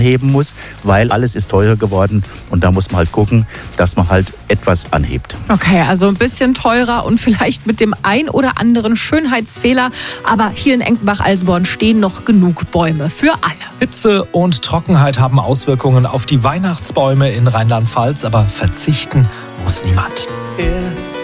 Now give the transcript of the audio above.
heben muss, weil alles ist teurer geworden und da muss man halt gucken, dass man halt etwas anhebt. Okay, also ein bisschen teurer und vielleicht mit dem ein oder anderen Schönheitsfehler, aber hier in Enkenbach-Alsenborn stehen noch genug Bäume für alle. Hitze und Trockenheit haben Auswirkungen auf die Weihnachtsbäume in Rheinland-Pfalz, aber verzichten muss niemand.